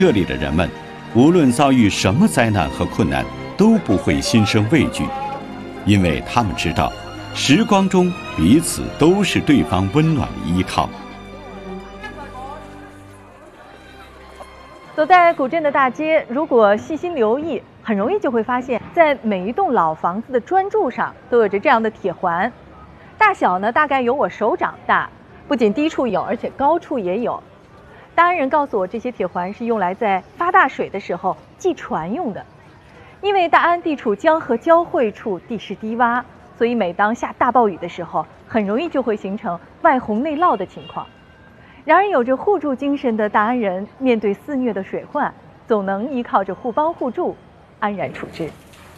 这里的人们，无论遭遇什么灾难和困难，都不会心生畏惧，因为他们知道，时光中彼此都是对方温暖的依靠。 走在古镇的大街，如果细心留意，很容易就会发现，在每一栋老房子的砖柱上都有着这样的铁环，大小呢大概有我手掌大，不仅低处有，而且高处也有。大安人告诉我，这些铁环是用来在发大水的时候系船用的。因为大安地处江河交汇处，地势低洼，所以每当下大暴雨的时候，很容易就会形成外洪内涝的情况。然而，有着互助精神的大安人，面对肆虐的水患，总能依靠着互帮互助，安然处之。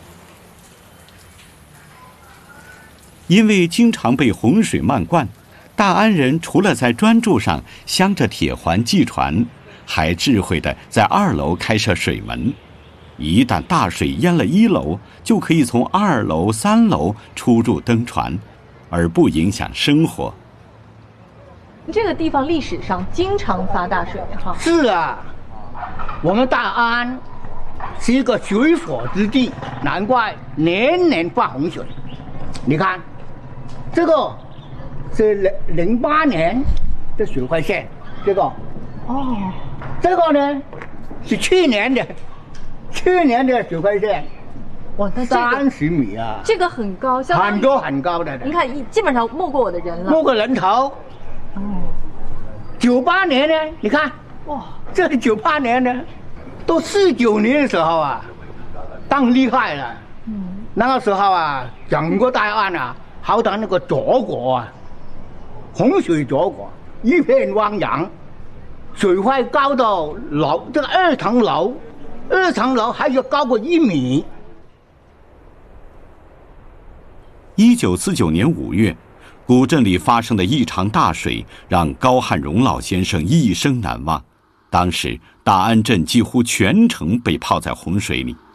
因为经常被洪水漫灌，大安人除了在砖柱上镶着铁环系船，还智慧地在2楼开设水门。一旦大水淹了1楼，就可以从2楼、3楼出入登船，而不影响生活。 这个地方历史上经常发大水哈。 是啊，我们大安是一个水火之地，难怪年年发洪水。你看，这个是08年的水患线，这个哦， 这个呢是去年的水患线。 哇，那这个 30米啊， 这个很高，相当于很高的。 您看，基本上没过我的人了， 没过人头。 哦 ，98年呢？你看， 哇， 这是98年呢，都49年的时候啊，当厉害了。那个时候啊，整个大安啊，好像那个泽国啊，洪水泽国，一片汪洋，水位高到楼这个2层楼还要高过1米。 1949年5月，古镇里发生的一场大水，让高汉荣老先生一生难忘。当时，大安镇几乎全城被泡在洪水里，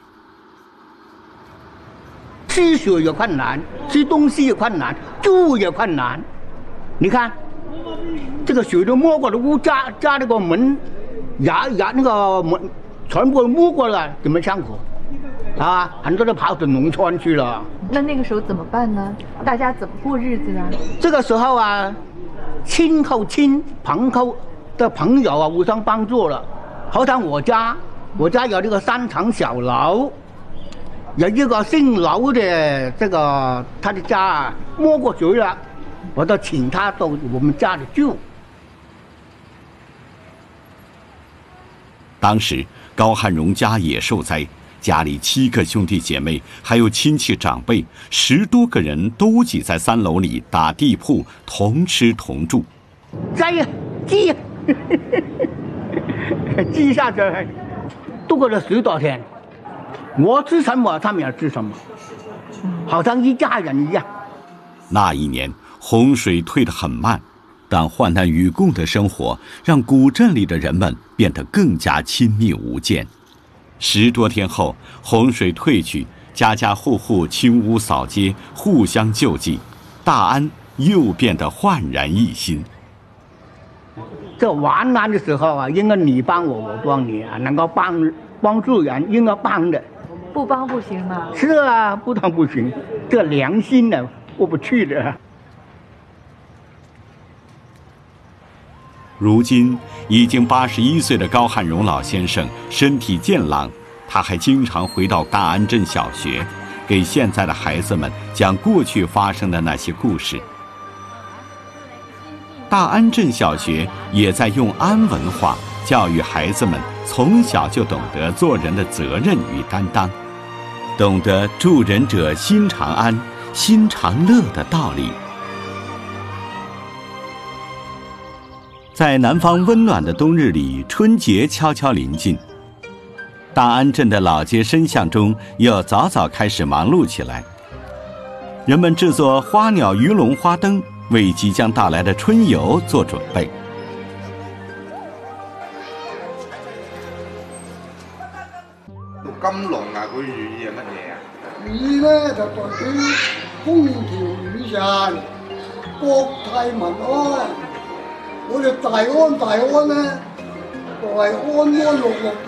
吃水也困难，吃东西也困难，住也困难。你看，这个水都没过了屋扎那个门，牙那个门，全部没过了，怎么相处？啊，很多都跑到农村去了。 那个时候怎么办呢？大家怎么过日子啊？ 这个时候啊，亲靠亲，朋靠的朋友啊，互相帮助了。好像我家有这个3层小楼，有一个姓楼的这个他的家啊没过水了，我都请他到我们家里住。 当时高汉荣家也受灾。家里7个兄弟姐妹，还有亲戚长辈，10多个人都挤在3楼里打地铺，同吃同住。 摘呀，记呀，记下去。度过了10多天，我吃什么，他们也吃什么，好像一家人一样。 那一年洪水退得很慢，但患难与共的生活让古镇里的人们变得更加亲密无间。10多天后，洪水退去，家家户户清屋扫街，互相救济，大安又变得焕然一新。 这完难的时候啊，应该你帮我，我帮你啊，能够帮助人，应该帮的。 不帮不行吗？ 是啊，不帮不行，这良心呢过不去的。 如今已经81岁的高汉荣老先生身体健朗，他还经常回到大安镇小学，给现在的孩子们讲过去发生的那些故事。大安镇小学也在用安文化教育孩子们从小就懂得做人的责任与担当，懂得助人者心常安，心常乐的道理。在南方温暖的冬日里，春节悄悄临近，大安镇的老街深巷中又早早开始忙碌起来。人们制作花鸟鱼龙花灯，为即将到来的春游做准备。 金龍啊，佢寓意係乜嘢啊？ 魚咧就代表風調雨順、國泰民安。我哋大安咧，代係安安樂樂。